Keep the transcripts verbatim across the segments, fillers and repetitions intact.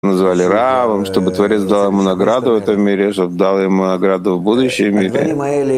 назвали равом, чтобы Творец дал ему награду в этом мире, чтобы дал ему награду в будущем мире.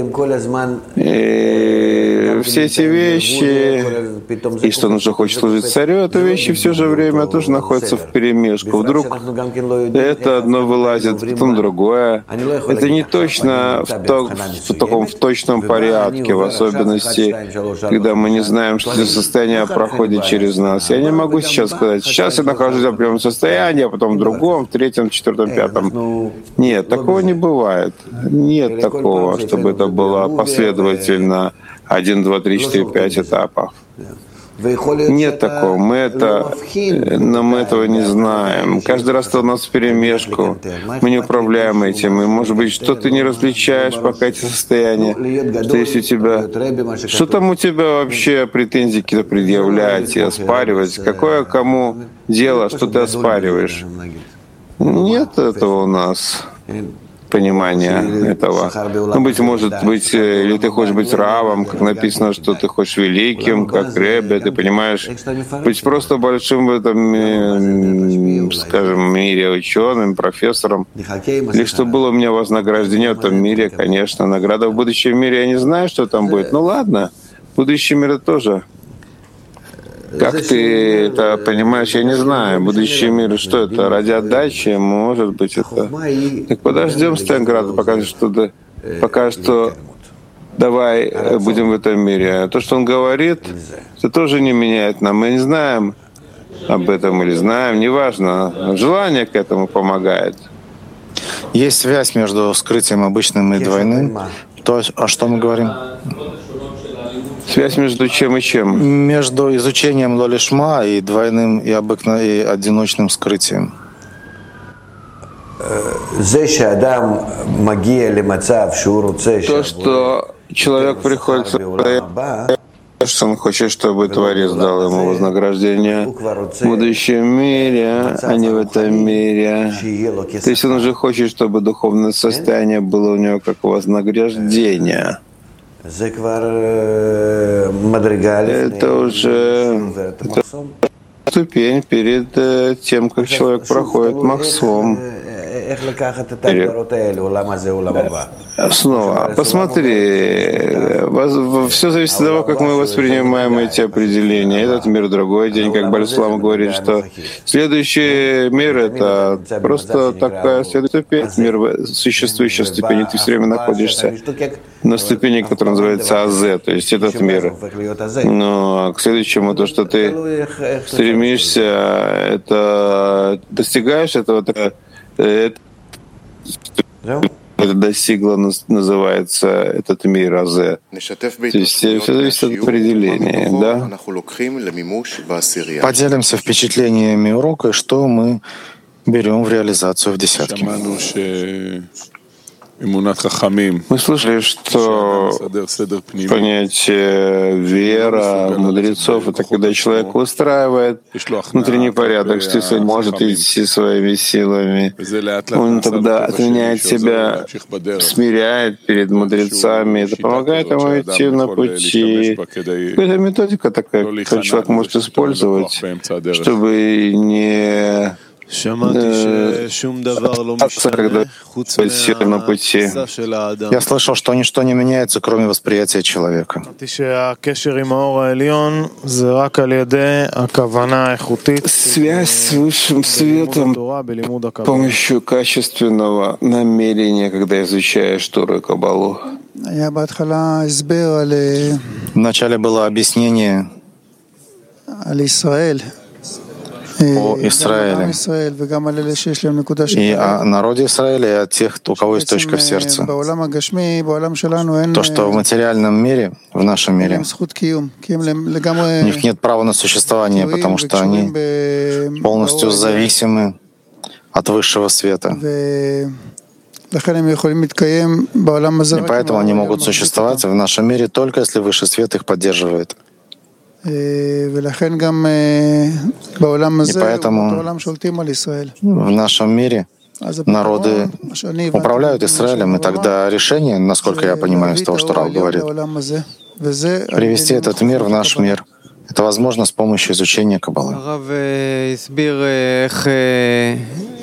И все эти вещи, и что он уже хочет служить царю, это вещи все же время тоже находятся в перемешку. Вдруг это одно вылазит, потом другое. Это не точно в, то, в таком в точном порядке, в особенности, когда мы не знаем, что это состояние проходит через нас. Я не могу сейчас сказать, сейчас я нахожусь в определенном состоянии, а потом в другом, в третьем, в четвертом, в пятом. Нет, такого не бывает. Нет такого, чтобы это было последовательно один, два, три, четыре, пять этапов. Нет такого. Мы это, но мы этого не знаем. Каждый раз это у нас вперемешку. Мы не управляем этим. И, может быть, что ты не различаешь пока эти состояния, что если у тебя... Что там у тебя вообще претензии какие-то предъявлять и оспаривать? Какое кому дело, что ты оспариваешь? Нет этого у нас. Понимания этого. Ну, быть может быть, или ты хочешь быть равом, как написано, что ты хочешь великим, как Ребе, ты понимаешь, быть просто большим в этом, скажем, мире ученым, профессором. Или что было у меня вознаграждение в этом мире, конечно. Награда в будущем мире, я не знаю, что там будет. Ну ладно, будущий мир тоже. Как ты это понимаешь, я не знаю. Будущий мир, что это? Ради отдачи, может быть, это... Так подождем Стенграда, пока что, пока что давай будем в этом мире. То, что он говорит, это тоже не меняет нам. Мы не знаем об этом или знаем, неважно. Желание к этому помогает. Есть связь между скрытием обычным и двойным. То, о что мы говорим? Связь между чем и чем? Между изучением Лолишма и двойным и обыкновенным и одиночным скрытием. То, что человек приходит к что он хочет, чтобы Творец дал ему вознаграждение в будущем мире, а не в этом мире. То есть он уже хочет, чтобы духовное состояние было у него как вознаграждение. Это уже это ступень перед тем, как человек проходит махсом. Снова, посмотри, все зависит от того, как мы воспринимаем эти определения. Этот мир другой день, как Бальслам говорит, что следующий мир — это просто такая следующая ступень, мир, существующая ступень, ты все время находишься на ступени, которая называется АЗ, то есть этот мир. Но к следующему, то, что ты стремишься, это достигаешь этого, это, это достигло, называется этот мир АЗ. То есть все зависит от определения, да? Поделимся впечатлениями урока, что мы берем в реализацию в десятке. Мы слышали, что понятие вера мудрецов — это когда человек устраивает внутренний порядок, что если он может идти своими силами, он тогда отменяет себя, смиряет перед мудрецами, это помогает ему идти на пути. Это методика такая, которую человек может использовать, чтобы не на пути. Я слышал, что ничто не меняется, кроме восприятия человека. Связь с высшим светом с помощью качественного намерения, когда изучаешь Тору и Кабалу. Вначале было объяснение о Израиле и о народе Израиля, и о тех, у кого есть точка в сердце. То, что в материальном мире, в нашем мире, у них нет права на существование, потому что они полностью зависимы от высшего света. И поэтому они могут существовать в нашем мире только если высший свет их поддерживает. И поэтому в нашом мире народы управляют Израилем, и тогда решение, насколько я понимаю из того, что Рав говорит, привести этот мир в наш мир. Это возможно с помощью изучения Каббалы.